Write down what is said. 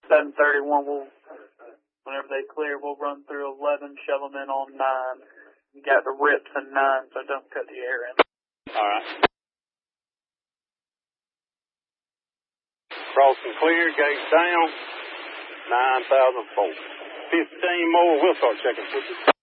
731, whenever they clear, we'll run through 11, shove them in on 9. You got the rips in 9, so don't cut the air in. All right. Crossing clear, gate down, 9,004. 15 more, we'll start checking switches.